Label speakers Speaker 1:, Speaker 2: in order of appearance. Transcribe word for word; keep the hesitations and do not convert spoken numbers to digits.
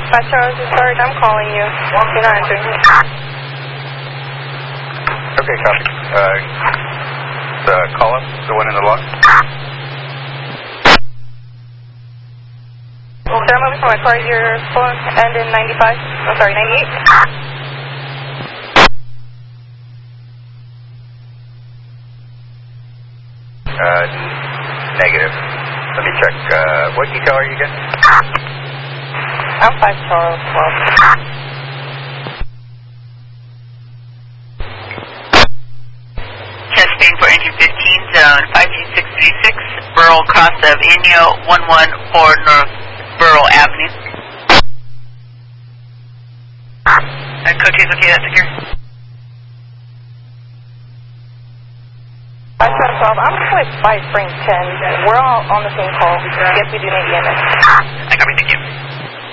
Speaker 1: Five Charles is Sarge, I'm calling you. You're not answering.
Speaker 2: Okay, copy. Uh, the caller, the one in the log.
Speaker 1: Sir, I'm moving from my car. Your phone end in ninety-five. I'm sorry, ninety-eight.
Speaker 2: Uh, negative. Let me check. Uh, what detail are you again?
Speaker 1: I'm Five Charles, twelve.
Speaker 3: Testing for engine fifteen, zone five two six three six, Burl cross of Inyo one one four North Burl Avenue. Uh, Coach is okay, that's secure.
Speaker 1: Five Charles, twelve. I'm with Five Spring ten. We're all on the same call. Yes, we do need E M S.